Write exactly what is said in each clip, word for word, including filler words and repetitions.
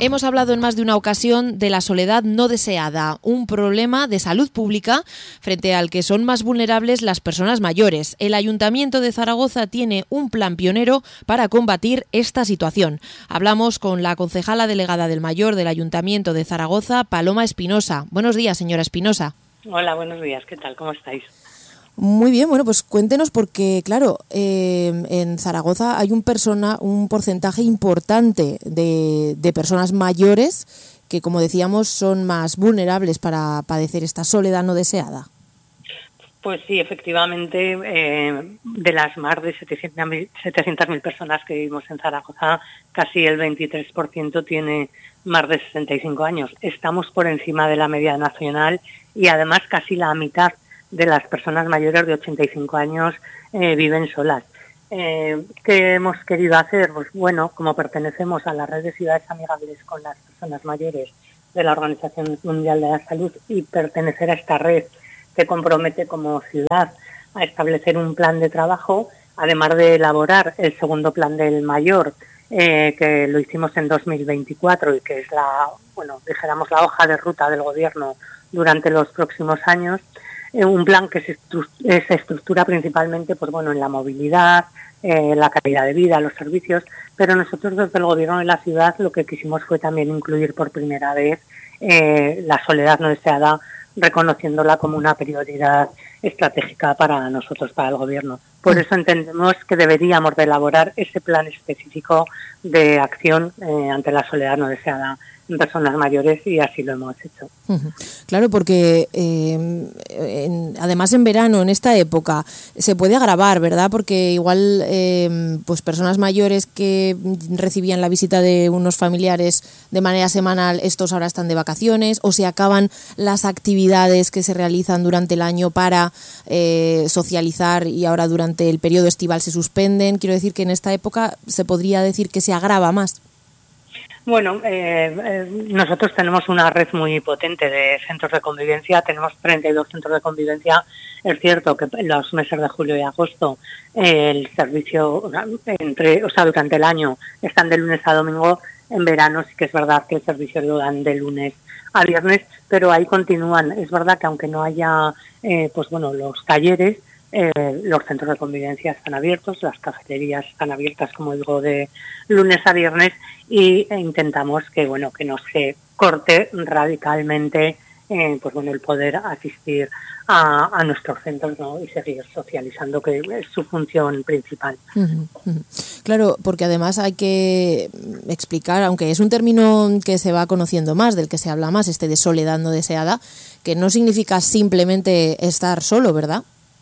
Hemos hablado en más de una ocasión de la soledad no deseada, un problema de salud pública frente al que son más vulnerables las personas mayores. El Ayuntamiento de Zaragoza tiene un plan pionero para combatir esta situación. Hablamos con la concejala delegada del Mayor del Ayuntamiento de Zaragoza, Paloma Espinosa. Buenos días, señora Espinosa. Hola, buenos días. ¿Qué tal? ¿Cómo estáis? Muy bien, bueno, pues cuéntenos porque, claro, eh, en Zaragoza hay un persona, un porcentaje importante de, de personas mayores que, como decíamos, son más vulnerables para padecer esta soledad no deseada. Pues sí, efectivamente, eh, de las más de setecientas mil personas que vivimos en Zaragoza, casi el veintitrés por ciento tiene más de sesenta y cinco años. Estamos por encima de la media nacional y además casi la mitad de las personas mayores de ochenta y cinco años eh, viven solas. Eh, ¿Qué hemos querido hacer? Pues bueno, como pertenecemos a la red de ciudades amigables con las personas mayores de la Organización Mundial de la Salud y pertenecer a esta red que compromete como ciudad a establecer un plan de trabajo, además de elaborar el segundo plan del Mayor, eh, que lo hicimos en dos mil veinticuatro y que es la, bueno, dijéramos la hoja de ruta del Gobierno durante los próximos años. Un plan que se, se estructura principalmente pues, bueno, en la movilidad, eh, la calidad de vida, los servicios, pero nosotros desde el Gobierno de la ciudad lo que quisimos fue también incluir por primera vez eh, la soledad no deseada, reconociéndola como una prioridad estratégica para nosotros, para el Gobierno. Por eso entendemos que deberíamos de elaborar ese plan específico de acción eh, ante la soledad no deseada en personas mayores y así lo hemos hecho. Uh-huh. Claro, porque eh, en, además en verano, en esta época, se puede agravar, ¿verdad? Porque igual eh, pues personas mayores que recibían la visita de unos familiares de manera semanal, estos ahora están de vacaciones, o se acaban las actividades que se realizan durante el año para eh, socializar y ahora durante el periodo estival se suspenden. Quiero decir que en esta época se podría decir que se agrava más. Bueno, eh, eh, nosotros tenemos una red muy potente de centros de convivencia, tenemos treinta y dos centros de convivencia. Es cierto que en los meses de julio y agosto eh, el servicio, entre, o sea, durante el año están de lunes a domingo. En verano sí que es verdad que el servicio lo dan de lunes a viernes, pero ahí continúan. Es verdad que aunque no haya, eh, pues bueno, los talleres, Eh, los centros de convivencia están abiertos, las cafeterías están abiertas, como digo, de lunes a viernes y e intentamos que bueno que no se corte radicalmente eh, pues bueno el poder asistir a, a nuestros centros, ¿no? Y seguir socializando, que es su función principal. Uh-huh, uh-huh. Claro, porque además hay que explicar, aunque es un término que se va conociendo más, del que se habla más, este de soledad no deseada, que no significa simplemente estar solo, ¿verdad?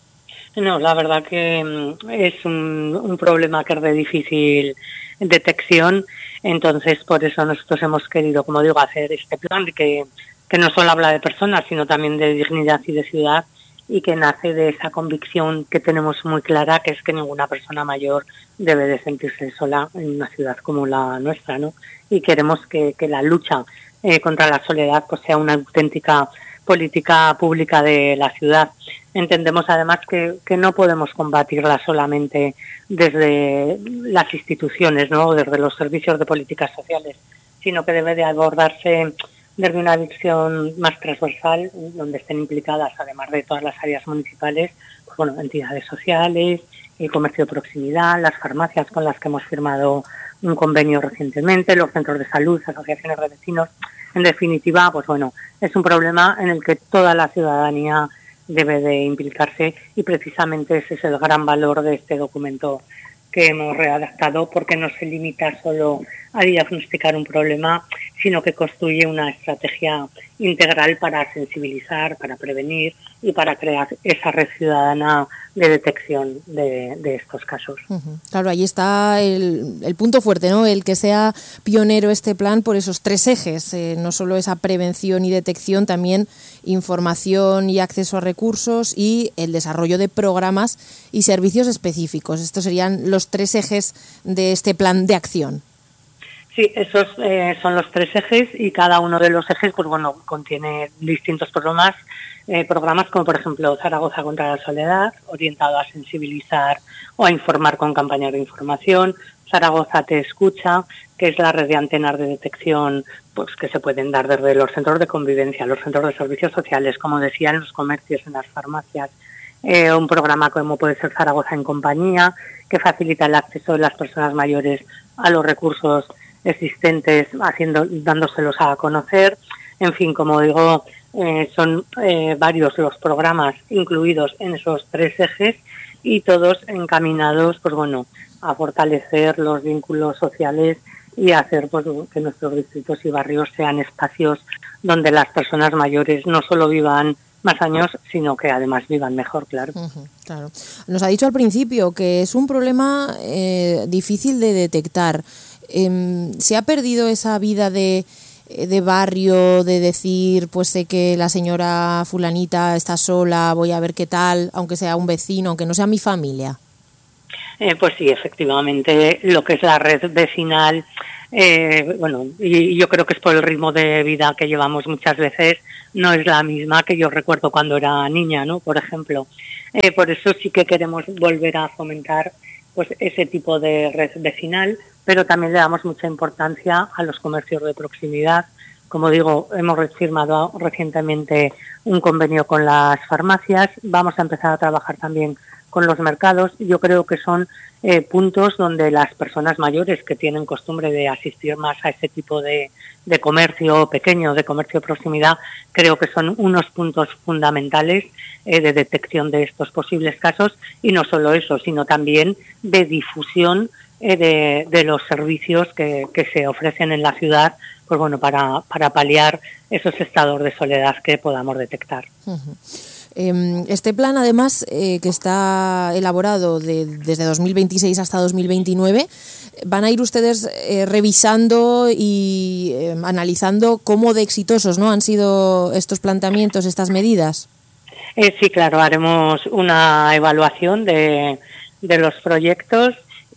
No, la verdad que es un, un problema que es de difícil detección, entonces por eso nosotros hemos querido, como digo, hacer este plan que, que no solo habla de personas, sino también de dignidad y de ciudad, y que nace de esa convicción que tenemos muy clara, que es que ninguna persona mayor debe de sentirse sola en una ciudad como la nuestra, ¿no? Y queremos que, que la lucha eh, contra la soledad pues sea una auténtica política pública de la ciudad. Entendemos además que, que no podemos combatirla solamente desde las instituciones, ¿no? O desde los servicios de políticas sociales, sino que debe de abordarse desde una visión más transversal, donde estén implicadas, además de todas las áreas municipales, pues bueno, entidades sociales, el comercio de proximidad, las farmacias con las que hemos firmado un convenio recientemente, los centros de salud, asociaciones de vecinos. En definitiva, pues bueno, es un problema en el que toda la ciudadanía debe de implicarse y precisamente ese es el gran valor de este documento que hemos redactado, porque no se limita solo a diagnosticar un problema, sino que construye una estrategia integral para sensibilizar, para prevenir y para crear esa red ciudadana de detección de, de estos casos. Uh-huh. Claro, ahí está el, el punto fuerte, ¿no? El que sea pionero este plan por esos tres ejes, eh, no solo esa prevención y detección, también información y acceso a recursos y el desarrollo de programas y servicios específicos. Estos serían los tres ejes de este plan de acción. Sí, esos eh, son los tres ejes y cada uno de los ejes, pues bueno, contiene distintos programas, eh, programas como por ejemplo Zaragoza contra la soledad, orientado a sensibilizar o a informar con campañas de información, Zaragoza Te Escucha, que es la red de antenas de detección pues que se pueden dar desde los centros de convivencia, los centros de servicios sociales, como decía, en los comercios, en las farmacias. Eh, un programa como puede ser Zaragoza en Compañía, que facilita el acceso de las personas mayores a los recursos existentes, haciendo, dándoselos a conocer. En fin, como digo, eh, son eh, varios los programas incluidos en esos tres ejes y todos encaminados, pues bueno, a fortalecer los vínculos sociales y a hacer pues, que nuestros distritos y barrios sean espacios donde las personas mayores no solo vivan más años, sino que además vivan mejor, claro. Uh-huh, claro. Nos ha dicho al principio que es un problema eh, difícil de detectar. Eh, ¿Se ha perdido esa vida de, de barrio, de decir, pues sé que la señora fulanita está sola, voy a ver qué tal, aunque sea un vecino, aunque no sea mi familia? Eh, pues sí, efectivamente, lo que es la red vecinal, eh, bueno, y yo creo que es por el ritmo de vida que llevamos muchas veces, no es la misma que yo recuerdo cuando era niña, ¿no? Por ejemplo. Eh, por eso sí que queremos volver a fomentar pues ese tipo de red vecinal, pero también le damos mucha importancia a los comercios de proximidad. Como digo, hemos firmado recientemente un convenio con las farmacias, vamos a empezar a trabajar también con los mercados. Yo creo que son eh, puntos donde las personas mayores que tienen costumbre de asistir más a ese tipo de, de comercio pequeño, de comercio de proximidad, creo que son unos puntos fundamentales eh, de detección de estos posibles casos, y no solo eso, sino también de difusión eh, de, de los servicios que, que se ofrecen en la ciudad, pues bueno, para, para paliar esos estados de soledad que podamos detectar. Uh-huh. Este plan, además, eh, que está elaborado de, desde dos mil veintiséis hasta dos mil veintinueve, van a ir ustedes eh, revisando y eh, analizando cómo de exitosos, ¿no?, han sido estos planteamientos, estas medidas. Eh, sí, claro, haremos una evaluación de, de los proyectos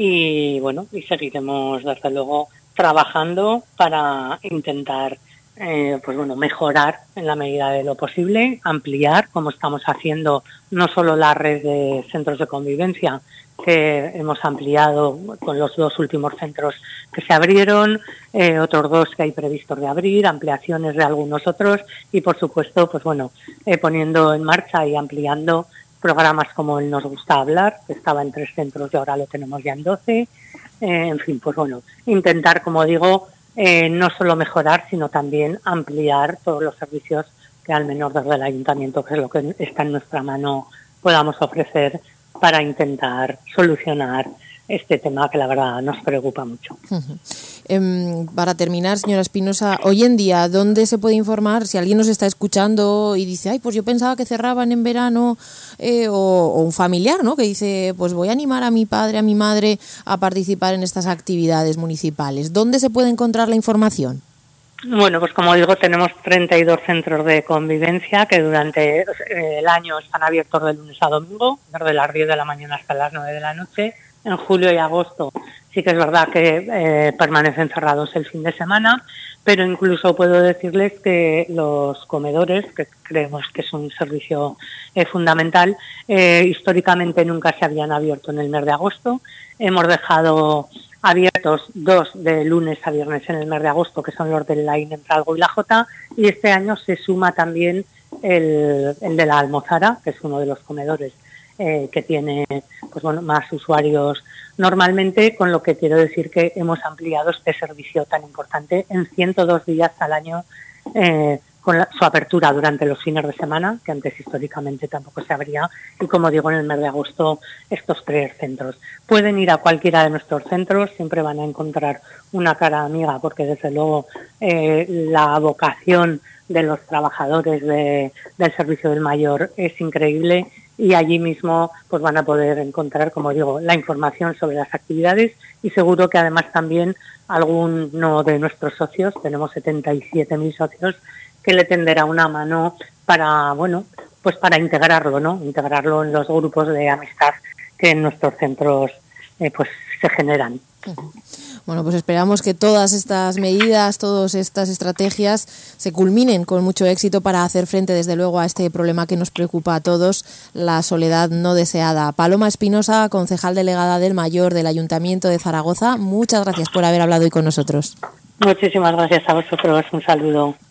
y, bueno, y seguiremos, desde luego, trabajando para intentar Eh, pues bueno, mejorar en la medida de lo posible, ampliar, como estamos haciendo, no solo la red de centros de convivencia, que hemos ampliado con los dos últimos centros que se abrieron, eh, otros dos que hay previstos de abrir, ampliaciones de algunos otros y, por supuesto, pues bueno, eh, poniendo en marcha y ampliando programas como el Nos Gusta Hablar, que estaba en tres centros y ahora lo tenemos ya en doce. Eh, en fin, pues bueno, intentar, como digo, Eh, no solo mejorar, sino también ampliar todos los servicios que al menos desde el ayuntamiento, que es lo que está en nuestra mano, podamos ofrecer para intentar solucionar este tema que la verdad nos preocupa mucho. Uh-huh. Eh, para terminar, señora Espinosa, hoy en día, ¿dónde se puede informar? Si alguien nos está escuchando y dice, ay, pues yo pensaba que cerraban en verano, eh, o, o un familiar, ¿no?, que dice, pues voy a animar a mi padre, a mi madre a participar en estas actividades municipales. ¿Dónde se puede encontrar la información? Bueno, pues como digo, tenemos treinta y dos centros de convivencia que durante eh, el año están abiertos de lunes a domingo, desde las diez de la mañana hasta las nueve de la noche. En julio y agosto sí que es verdad que eh, permanecen cerrados el fin de semana, pero incluso puedo decirles que los comedores, que creemos que es un servicio eh, fundamental, eh, históricamente nunca se habían abierto en el mes de agosto. Hemos dejado abiertos dos de lunes a viernes en el mes de agosto, que son los del Laín, Entralgo y La Jota, y este año se suma también el, el de la Almozara, que es uno de los comedores Eh, que tiene pues bueno, más usuarios normalmente, con lo que quiero decir que hemos ampliado este servicio tan importante en ciento dos días al año, eh, con la, su apertura durante los fines de semana, que antes históricamente tampoco se abría, y como digo, en el mes de agosto estos tres centros. Pueden ir a cualquiera de nuestros centros, siempre van a encontrar una cara amiga, porque desde luego eh, la vocación de los trabajadores de, del servicio del mayor es increíble, y allí mismo pues van a poder encontrar, como digo, la información sobre las actividades, y seguro que además también alguno de nuestros socios, tenemos setenta y siete mil socios, que le tenderá una mano para, bueno, pues para integrarlo, ¿no? Integrarlo en los grupos de amistad que en nuestros centros eh, pues se generan. Bueno, pues esperamos que todas estas medidas, todas estas estrategias se culminen con mucho éxito para hacer frente, desde luego, a este problema que nos preocupa a todos, la soledad no deseada. Paloma Espinosa, concejal delegada del Mayor del Ayuntamiento de Zaragoza, muchas gracias por haber hablado hoy con nosotros. Muchísimas gracias a vosotros. Un saludo.